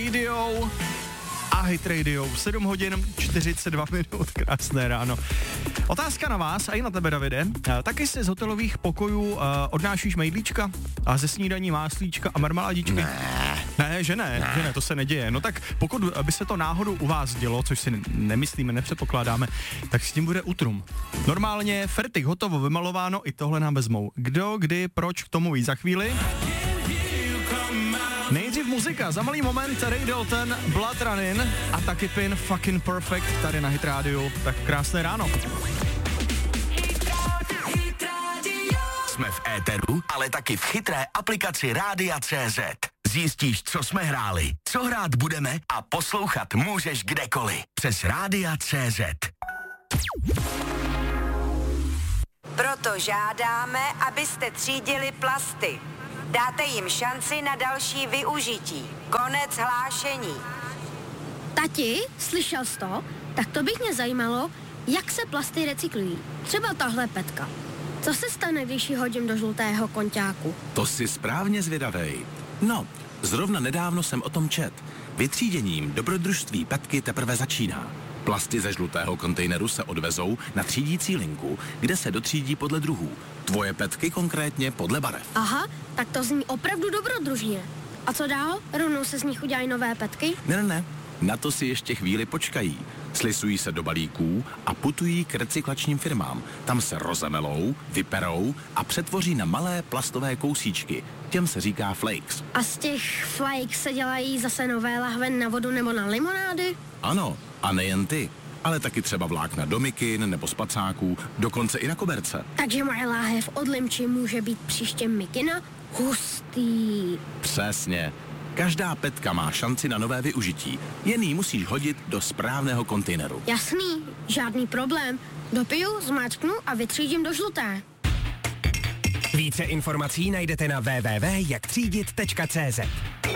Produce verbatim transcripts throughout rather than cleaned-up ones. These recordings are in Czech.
Radio a Hit Radio. sedm hodin čtyřicet dva minut, krásné ráno. Otázka na vás a i na tebe, Davide. Taky si z hotelových pokojů uh, odnášíš mejdlíčka a ze snídaní máslíčka a marmeládičky? Ne. Ne, že ne, ne, že ne, to se neděje. No tak pokud by se to náhodou u vás dělo, což si nemyslíme, nepředpokládáme, tak s tím bude utrum. Normálně fertik, hotovo, vymalováno, i tohle nám vezmou. Kdo, kdy, proč, k tomu víc za chvíli. Nejdřív muzika, za malý moment Ray Dalton, Blood Running a taky Pin Fucking Perfect tady na Hit Radio. Tak krásné ráno. Jsme v éteru, ale taky v chytré aplikaci Rádia tečka cé zet. Zjistíš, co jsme hráli, co hrát budeme a poslouchat můžeš kdekoliv. Přes Rádia tečka cé zet. Proto žádáme, abyste třídili plasty. Dáte jim šanci na další využití. Konec hlášení. Tati, slyšel jsi to? Tak to bych mě zajímalo, jak se plasty recyklují. Třeba tahle petka. Co se stane, když ji hodím do žlutého konťáku? To si správně zvědavej. No, zrovna nedávno jsem o tom čet. Vytříděním dobrodružství petky teprve začíná. Plasty ze žlutého kontejneru se odvezou na třídící linku, kde se dotřídí podle druhů. Tvoje petky konkrétně podle barev. Aha, tak to zní opravdu dobrodružně. A co dál? Rovnou se z nich udělají nové petky? Ne, ne, ne. Na to si ještě chvíli počkají. Slisují se do balíků a putují k recyklačním firmám. Tam se rozemelou, vyperou a přetvoří na malé plastové kousíčky. Těm se říká flakes. A z těch flakes se dělají zase nové lahve na vodu nebo na limonády? Ano, a nejen ty, ale taky třeba vlákna do mikin nebo spacáků, dokonce i na koberce. Takže moje láhev od limči může být příště mikina? Hustý. Přesně. Každá petka má šanci na nové využití. Jen ji musíš hodit do správného kontejneru. Jasný, žádný problém. Dopiju, zmáčknu a vytřídím do žluté. Více informací najdete na w w w tečka jak třídit tečka cé zet.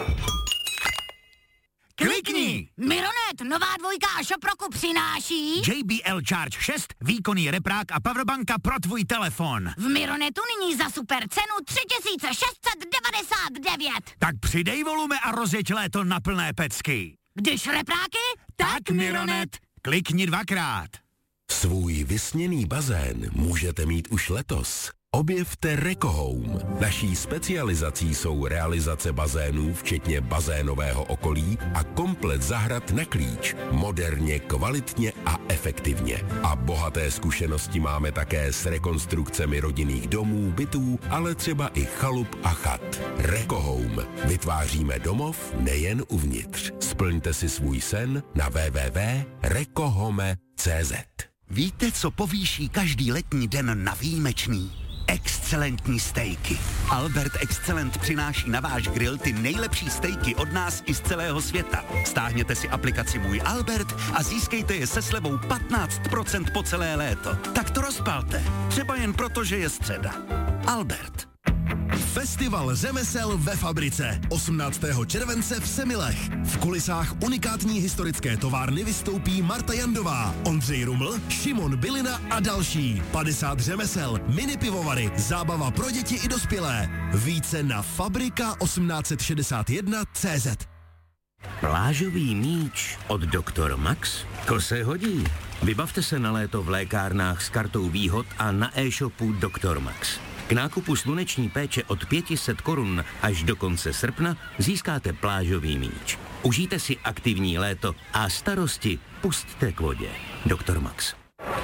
Klikni! Mironet, nová dvojka a Šoproku přináší J B L Charge šest, výkonný reprák a powerbanka pro tvůj telefon. v Mironetu nyní za super cenu tři tisíce šest set devadesát devět. Tak přidej volume a rozjeď léto na plné pecky. Když repráky, Tak Mironet, klikni dvakrát. Svůj vysněný bazén můžete mít už letos. Objevte Reko Home. Naší specializací jsou realizace bazénů, včetně bazénového okolí a komplet zahrad na klíč. Moderně, kvalitně a efektivně. A bohaté zkušenosti máme také s rekonstrukcemi rodinných domů, bytů, ale třeba i chalup a chat. Reko Home. Vytváříme domov nejen uvnitř. Splňte si svůj sen na w w w tečka rekohome tečka cé zet. Víte, co povýší každý letní den na výjimečný? Excelentní stejky. Albert Excellent přináší na váš grill ty nejlepší stejky od nás i z celého světa. Stáhněte si aplikaci Můj Albert a získejte je se slevou patnáct procent po celé léto. Tak to rozpalte. Třeba jen proto, že je středa. Albert. Festival řemesel ve fabrice. osmnáctého července v Semilech. V kulisách unikátní historické továrny vystoupí Marta Jandová, Ondřej Ruml, Šimon Bylina a další. padesát řemesel, mini pivovary, zábava pro děti i dospělé. Více na fabrika osmnáct set šedesát jedna tečka cé zet. Plážový míč od doktor Max? To se hodí. Vybavte se na léto v lékárnách s kartou výhod a na e-shopu doktor Max. K nákupu sluneční péče od pět set korun až do konce srpna získáte plážový míč. Užijte si aktivní léto a starosti pusťte k vodě. doktor Max.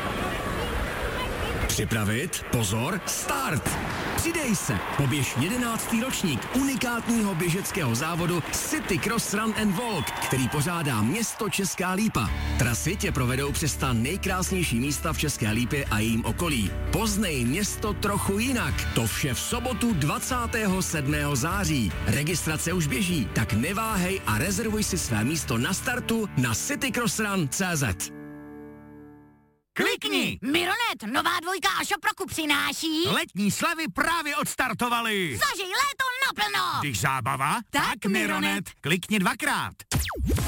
Připravit, pozor, start! Přidej se, poběž jedenáctý ročník unikátního běžeckého závodu City Cross Run and Walk, který pořádá město Česká Lípa. Trasy tě provedou přes ta nejkrásnější místa v České Lípě a jejím okolí. Poznej město trochu jinak. To vše v sobotu dvacátého sedmého září. Registrace už běží, tak neváhej a rezervuj si své místo na startu na citycrossrun tečka cé zet. Klikni! Mironet, nová dvojka a Šoproku přináší Letní slavy právě odstartovaly. Zažij léto naplno. Když zábava, Tak tak Mironet, klikni dvakrát.